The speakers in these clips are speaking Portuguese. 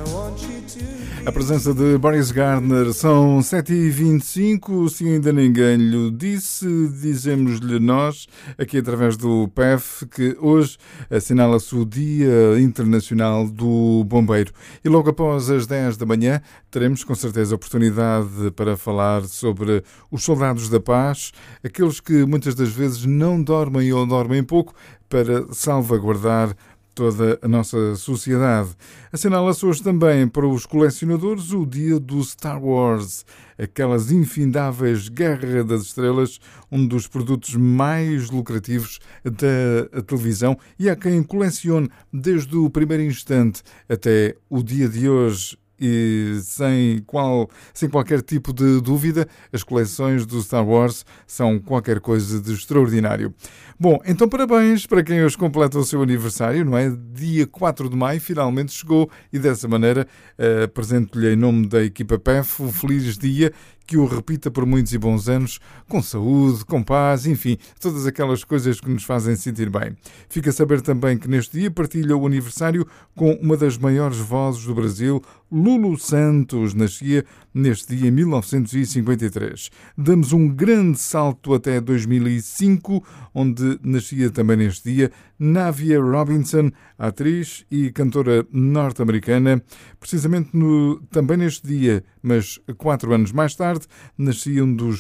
A presença de Boris Gardner. São 7h25, se ainda ninguém lhe disse, dizemos-lhe nós, aqui através do PEF, que hoje assinala-se o Dia Internacional do Bombeiro. E logo após as 10 da manhã teremos com certeza oportunidade para falar sobre os soldados da paz, aqueles que muitas das vezes não dormem ou dormem pouco para salvaguardar toda a nossa sociedade. Assinala-se hoje também para os colecionadores o dia do Star Wars, aquelas infindáveis Guerra das Estrelas, um dos produtos mais lucrativos da televisão, e há quem colecione desde o primeiro instante até o dia de hoje. E sem qualquer tipo de dúvida, as coleções do Star Wars são qualquer coisa de extraordinário. Bom, então parabéns para quem hoje completa o seu aniversário, não é? Dia 4 de maio finalmente chegou e dessa maneira apresento-lhe em nome da equipa PEF um feliz dia, que o repita por muitos e bons anos, com saúde, com paz, enfim, todas aquelas coisas que nos fazem sentir bem. Fica a saber também que neste dia partilha o aniversário com uma das maiores vozes do Brasil, Lulu Santos, nascia neste dia em 1953. Damos um grande salto até 2005, onde nascia também neste dia Navia Robinson, atriz e cantora norte-americana. Precisamente também neste dia, mas 4 anos mais tarde, nascia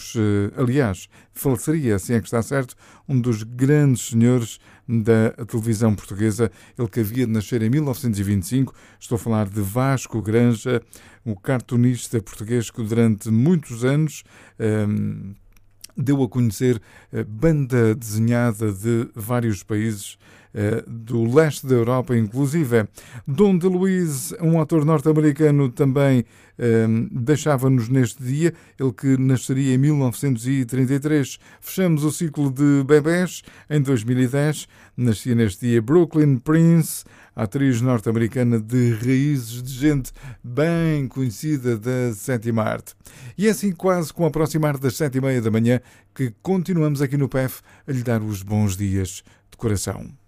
faleceria, assim é que está certo, um dos grandes senhores da televisão portuguesa, ele que havia de nascer em 1925, estou a falar de Vasco Granja, o cartunista português que durante muitos anos deu a conhecer banda desenhada de vários países do leste da Europa, inclusive. Dom DeLuise, um ator norte-americano, também deixava-nos neste dia, ele que nasceria em 1933. Fechamos o ciclo de bebés em 2010. Nascia neste dia Brooklyn Prince, atriz norte-americana de raízes de gente bem conhecida da sétima arte. E é assim, quase com o aproximar das 7h30 da manhã, que continuamos aqui no PEF a lhe dar os bons dias de coração.